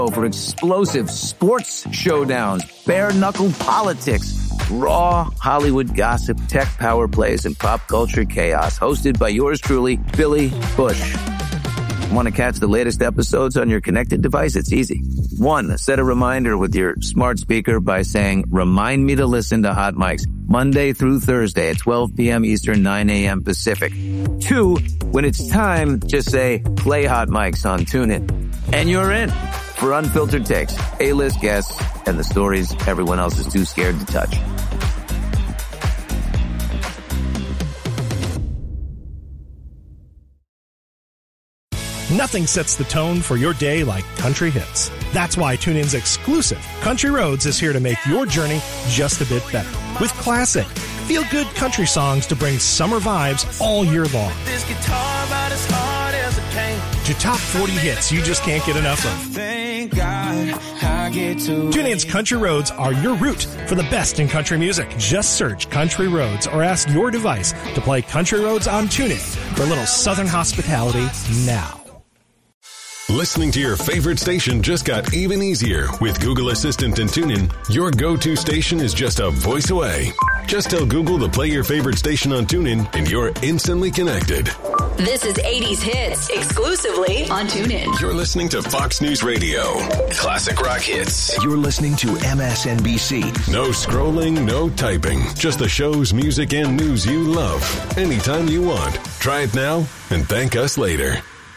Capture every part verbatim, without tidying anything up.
For explosive sports showdowns, bare-knuckle politics, raw Hollywood gossip, tech power plays, and pop culture chaos. Hosted by yours truly, Billy Bush. Want to catch the latest episodes on your connected device? It's easy. One, set a reminder with your smart speaker by saying, remind me to listen to Hot Mics Monday through Thursday at twelve p.m. Eastern, nine a.m. Pacific. Two, when it's time, just say, play Hot Mics on TuneIn. And you're in for unfiltered takes, A-list guests, and the stories everyone else is too scared to touch. Nothing sets the tone for your day like country hits. That's why TuneIn's exclusive Country Roads is here to make your journey just a bit better. With classic, feel-good country songs to bring summer vibes all year long. This guitar about as hard as it can. To top forty hits you just can't get enough of. Thank God I get to TuneIn's Country Roads are your route for the best in country music. Just search Country Roads or ask your device to play Country Roads on TuneIn for a little southern hospitality now. Listening to your favorite station just got even easier with Google Assistant and TuneIn. Your go-to station is just a voice away. Just tell Google to play your favorite station on TuneIn and you're instantly connected. This is eighties Hits, exclusively on TuneIn. You're listening to Fox News Radio. Classic rock hits. You're listening to M S N B C. No scrolling, no typing. Just the shows, music, and news you love. Anytime you want. Try it now and thank us later.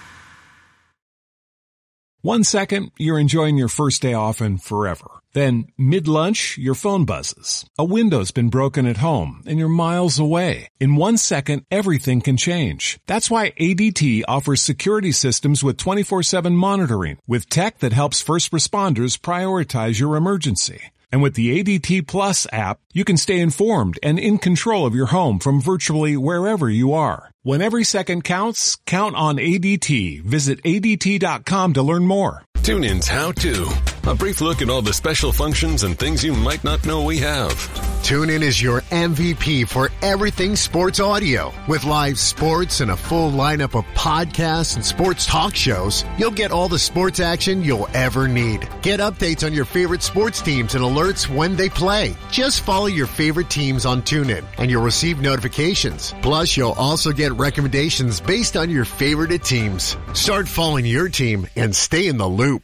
One second, you're enjoying your first day off and forever. Then, mid-lunch, your phone buzzes. A window's been broken at home, and you're miles away. In one second, everything can change. That's why A D T offers security systems with twenty-four seven monitoring, with tech that helps first responders prioritize your emergency. And with the A D T Plus app, you can stay informed and in control of your home from virtually wherever you are. When every second counts, count on A D T. Visit A D T dot com to learn more. TuneIn's How To. A brief look at all the special functions and things you might not know we have. TuneIn is your M V P for everything sports audio. With live sports and a full lineup of podcasts and sports talk shows, you'll get all the sports action you'll ever need. Get updates on your favorite sports teams and alerts when they play. Just follow your favorite teams on TuneIn and you'll receive notifications. Plus, you'll also get recommendations based on your favorite teams. Start following your team and stay in the loop.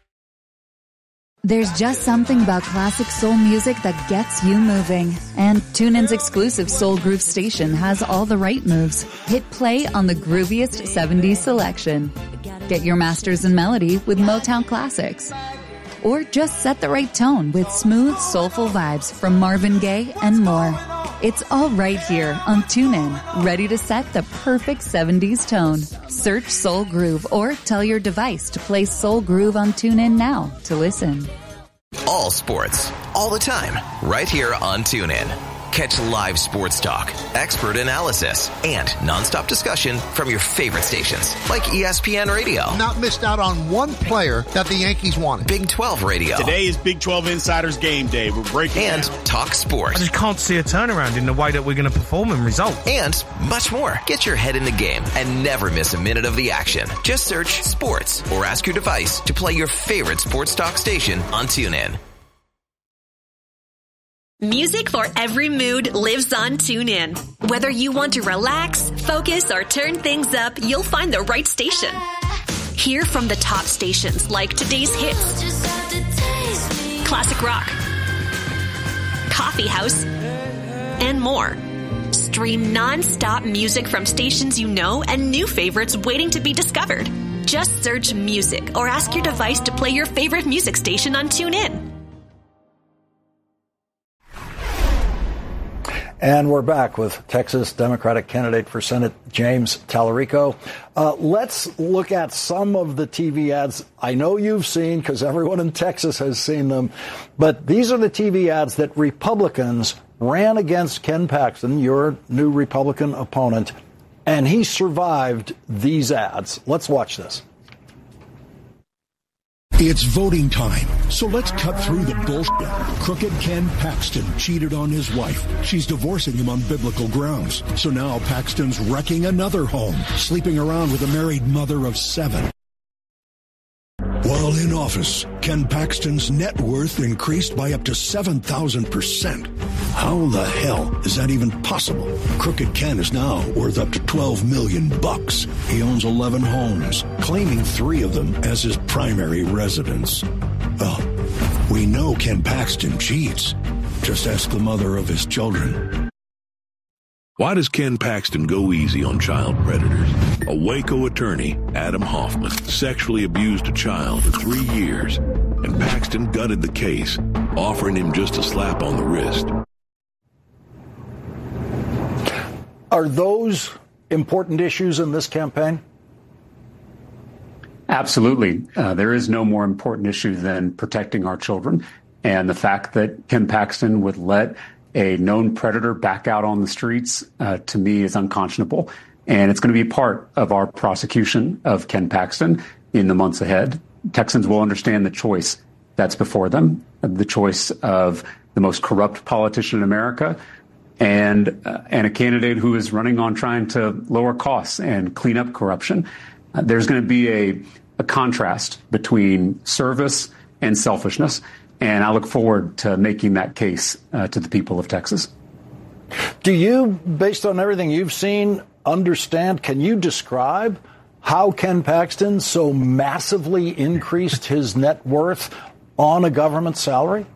There's just something about classic soul music that gets you moving. And TuneIn's exclusive Soul Groove station has all the right moves. Hit play on the grooviest seventies selection. Get your masters in melody with Motown classics. Or just set the right tone with smooth, soulful vibes from Marvin Gaye and more. It's all right here on TuneIn, ready to set the perfect seventies tone. Search Soul Groove or tell your device to play Soul Groove on TuneIn now to listen. All sports, all the time, right here on TuneIn. Catch live sports talk, expert analysis, and nonstop discussion from your favorite stations like E S P N Radio. Not missed out on one player that the Yankees wanted. Big twelve Radio. Today is Big twelve Insiders Game Day. We're breaking And down. Talk Sports. I just can't see a turnaround in the way that we're going to perform and result. And much more. Get your head in the game and never miss a minute of the action. Just search sports or ask your device to play your favorite sports talk station on TuneIn. Music for every mood lives on TuneIn. Whether you want to relax, focus, or turn things up, you'll find the right station. Hear from the top stations like today's hits, classic rock, coffee house, and more. Stream non-stop music from stations you know and new favorites waiting to be discovered. Just search music or ask your device to play your favorite music station on TuneIn. And we're back with Texas Democratic candidate for Senate, James Tallarico. Uh, let's look at some of the T V ads I know you've seen, because everyone in Texas has seen them. But these are the T V ads that Republicans ran against Ken Paxton, your new Republican opponent, and he survived these ads. Let's watch this. It's voting time, so let's cut through the bullshit. Crooked Ken Paxton cheated on his wife. She's divorcing him on biblical grounds. So now Paxton's wrecking another home, sleeping around with a married mother of seven. While in office, Ken Paxton's net worth increased by up to seven thousand percent. How the hell is that even possible? Crooked Ken is now worth up to twelve million bucks. He owns eleven homes, claiming three of them as his primary residence. Oh, we know Ken Paxton cheats. Just ask the mother of his children. Why does Ken Paxton go easy on child predators? A Waco attorney, Adam Hoffman, sexually abused a child for three years, and Paxton gutted the case, offering him just a slap on the wrist. Are those important issues in this campaign? Absolutely. Uh, there is no more important issue than protecting our children. And the fact that Ken Paxton would let a known predator back out on the streets, uh, to me, is unconscionable. And it's going to be part of our prosecution of Ken Paxton in the months ahead. Texans will understand the choice that's before them, the choice of the most corrupt politician in America and uh, and a candidate who is running on trying to lower costs and clean up corruption. Uh, there's going to be a, a contrast between service and selfishness. And I look forward to making that case uh, to the people of Texas. Do you, based on everything you've seen, understand, can you describe how Ken Paxton so massively increased his net worth on a government salary?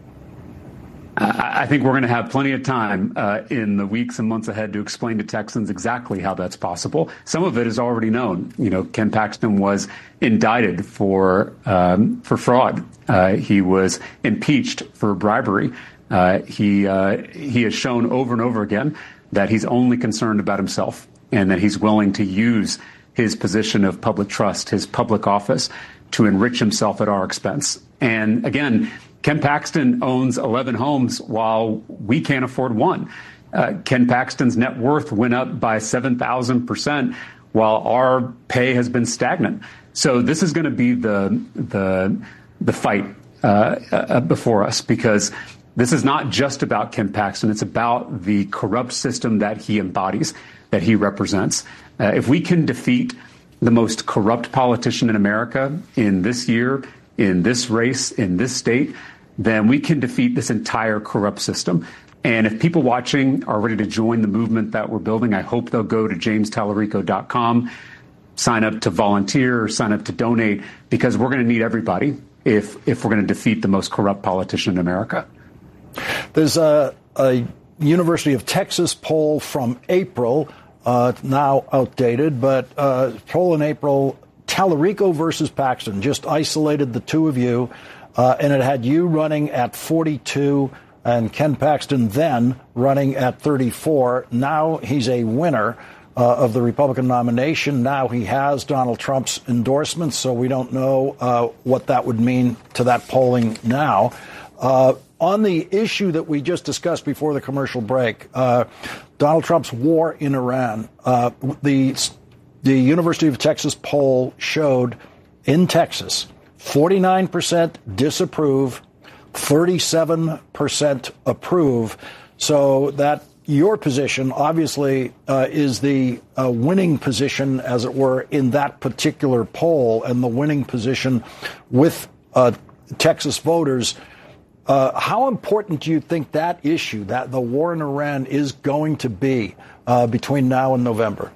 I think we're going to have plenty of time uh, in the weeks and months ahead to explain to Texans exactly how that's possible. Some of it is already known. You know, Ken Paxton was indicted for um, for fraud. Uh, he was impeached for bribery. Uh, he uh, he has shown over and over again that he's only concerned about himself and that he's willing to use his position of public trust, his public office, to enrich himself at our expense. And again, Ken Paxton owns eleven homes while we can't afford one. Uh, Ken Paxton's net worth went up by seven thousand percent while our pay has been stagnant. So this is going to be the the the fight uh, uh, before us, because this is not just about Ken Paxton. It's about the corrupt system that he embodies, that he represents. Uh, if we can defeat the most corrupt politician in America in this year, in this race, in this state, then we can defeat this entire corrupt system. And if people watching are ready to join the movement that we're building, I hope they'll go to james tallarico dot com, sign up to volunteer, or sign up to donate, because we're going to need everybody if if we're going to defeat the most corrupt politician in America. There's a, a University of Texas poll from April, uh, now outdated, but uh, poll in April, Tallarico versus Paxton, just isolated the two of you, uh, and it had you running at forty-two and Ken Paxton then running at thirty-four. Now he's a winner uh, of the Republican nomination. Now he has Donald Trump's endorsement, so we don't know uh, what that would mean to that polling now. Uh, on the issue that we just discussed before the commercial break, uh, Donald Trump's war in Iran, uh, the The University of Texas poll showed in Texas, forty-nine percent disapprove, thirty-seven percent approve. So that your position, obviously, uh, is the uh, winning position, as it were, in that particular poll, and the winning position with uh, Texas voters. Uh, how important do you think that issue, that the war in Iran, is going to be uh, between now and November?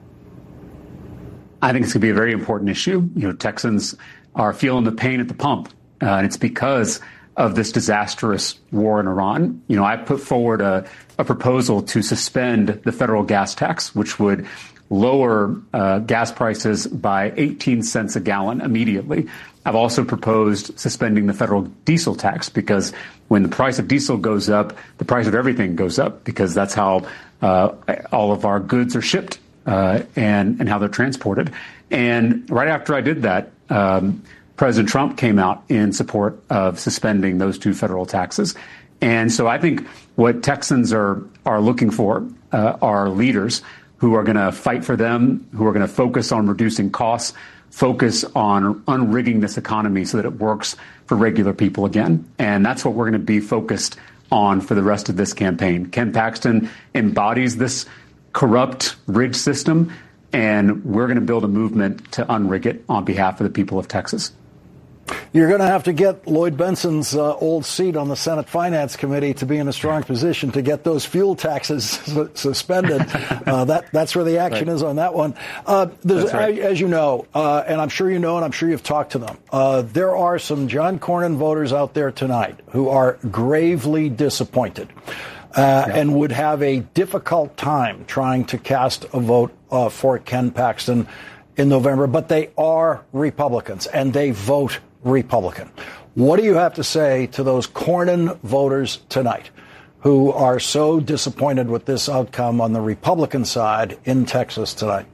I think it's going to be a very important issue. You know, Texans are feeling the pain at the pump, uh, and it's because of this disastrous war in Iran. You know, I put forward a, a proposal to suspend the federal gas tax, which would lower uh, gas prices by eighteen cents a gallon immediately. I've also proposed suspending the federal diesel tax, because when the price of diesel goes up, the price of everything goes up, because that's how uh, all of our goods are shipped. Uh, and, and how they're transported. And right after I did that, um, President Trump came out in support of suspending those two federal taxes. And so I think what Texans are are looking for uh, are leaders who are going to fight for them, who are going to focus on reducing costs, focus on unrigging this economy so that it works for regular people again. And that's what we're going to be focused on for the rest of this campaign. Ken Paxton embodies this corrupt, rigged system, and we're going to build a movement to unrig it on behalf of the people of Texas. You're going to have to get Lloyd Benson's uh, old seat on the Senate Finance Committee to be in a strong position to get those fuel taxes su- suspended. Uh, that that's where the action right. is on that one. Uh, right. As you know, uh, and I'm sure you know, and I'm sure you've talked to them, uh, there are some John Cornyn voters out there tonight who are gravely disappointed uh, yeah. and would have a difficult time trying to cast a vote uh, for Ken Paxton in November, but they are Republicans and they vote Republican. What do you have to say to those Cornyn voters tonight who are so disappointed with this outcome on the Republican side in Texas tonight?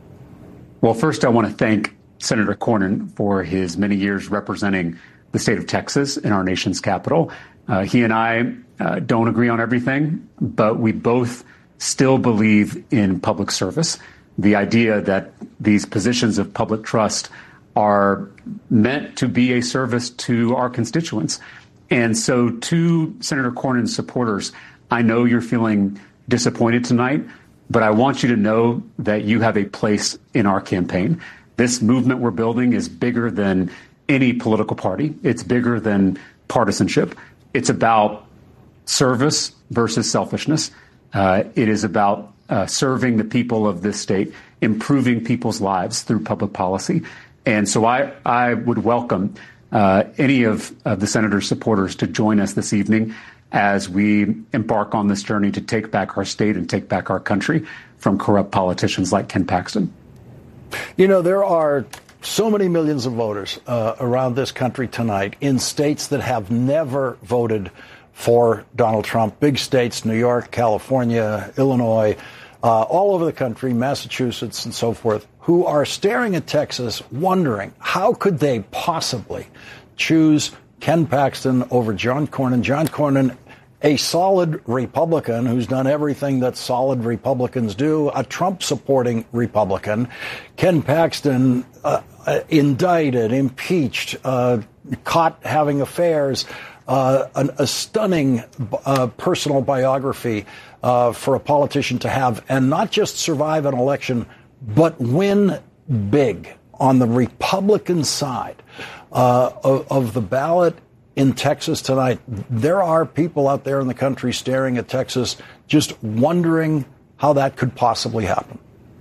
Well, first, I want to thank Senator Cornyn for his many years representing the state of Texas in our nation's capital. Uh, he and I uh, don't agree on everything, but we both still believe in public service. The idea that these positions of public trust are meant to be a service to our constituents. And so to Senator Cornyn's supporters, I know you're feeling disappointed tonight, but I want you to know that you have a place in our campaign. This movement we're building is bigger than any political party. It's bigger than partisanship. It's about service versus selfishness. Uh, it is about uh, serving the people of this state, improving people's lives through public policy. And so I, I would welcome uh, any of, of the senator's supporters to join us this evening as we embark on this journey to take back our state and take back our country from corrupt politicians like Ken Paxton. You know, there are so many millions of voters uh, around this country tonight in states that have never voted for Donald Trump. Big states, New York, California, Illinois, uh, all over the country, Massachusetts and so forth, who are staring at Texas wondering how could they possibly choose Ken Paxton over John Cornyn. John Cornyn, a solid Republican who's done everything that solid Republicans do, a Trump-supporting Republican. Ken Paxton, uh, uh, indicted, impeached, uh, caught having affairs, uh, an, a stunning uh, personal biography uh, for a politician to have, and not just survive an election, but win big on the Republican side uh, of, of the ballot in Texas tonight. There are people out there in the country staring at Texas, just wondering how that could possibly happen.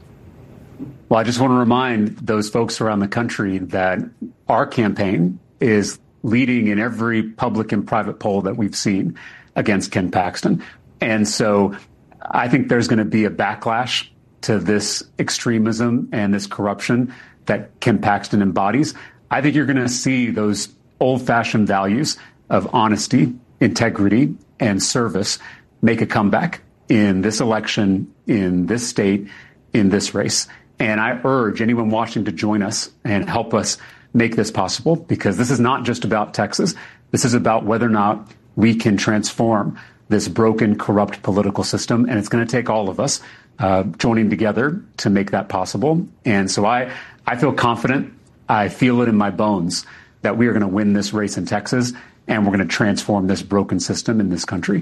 Well, I just want to remind those folks around the country that our campaign is leading in every public and private poll that we've seen against Ken Paxton. And so I think there's going to be a backlash to this extremism and this corruption that Ken Paxton embodies. I think you're going to see those old-fashioned values of honesty, integrity, and service make a comeback in this election, in this state, in this race. And I urge anyone watching to join us and help us make this possible, because this is not just about Texas. This is about whether or not we can transform this broken, corrupt political system. And it's going to take all of us uh, joining together to make that possible. And so I, I feel confident. I feel it in my bones that we are going to win this race in Texas, and we're going to transform this broken system in this country.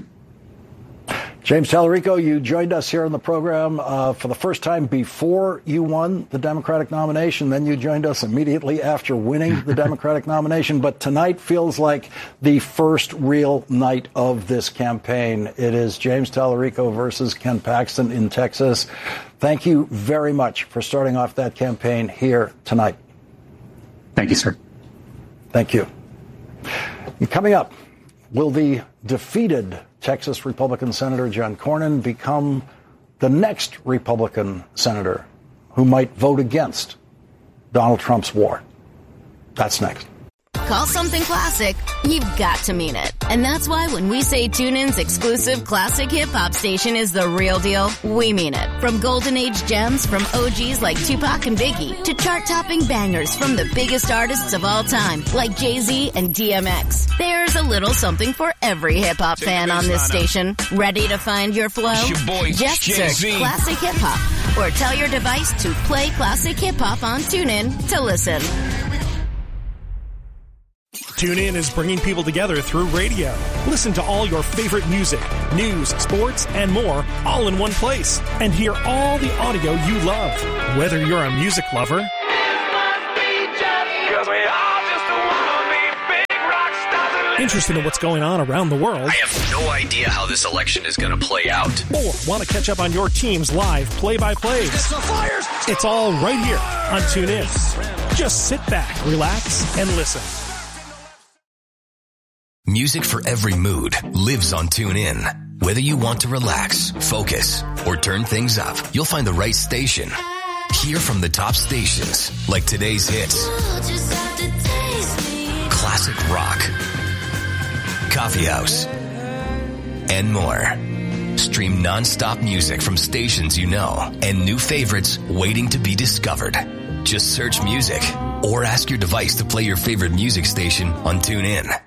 James Tallarico, you joined us here on the program uh, for the first time before you won the Democratic nomination. Then you joined us immediately after winning the Democratic nomination. But tonight feels like the first real night of this campaign. It is James Tallarico versus Ken Paxton in Texas. Thank you very much for starting off that campaign here tonight. Thank you, sir. Thank you. Coming up, will the defeated Texas Republican Senator John Cornyn become the next Republican senator who might vote against Donald Trump's war? That's next. Call something classic, you've got to mean it. And that's why when we say TuneIn's exclusive classic hip-hop station is the real deal, we mean it. From golden age gems from O Gs like Tupac and Biggie to chart-topping bangers from the biggest artists of all time like Jay-Z and D M X. There's a little something for every hip-hop fan on this station. Ready to find your flow? Your boy, Just search Jay-Z. Classic Hip-Hop or tell your device to play Classic Hip-Hop on TuneIn to listen. TuneIn is bringing people together through radio. Listen to all your favorite music, news, sports, and more all in one place. And hear all the audio you love. Whether you're a music lover Interested in what's going on around the world? I have no idea how this election is going to play out. Or want to catch up on your team's live play-by-plays? It's all right here on TuneIn. Just sit back, relax, and listen. Music for every mood lives on TuneIn. Whether you want to relax, focus, or turn things up, you'll find the right station. Hear from the top stations, like today's hits, classic rock, coffee house, and more. Stream non-stop music from stations you know and new favorites waiting to be discovered. Just search music or ask your device to play your favorite music station on TuneIn.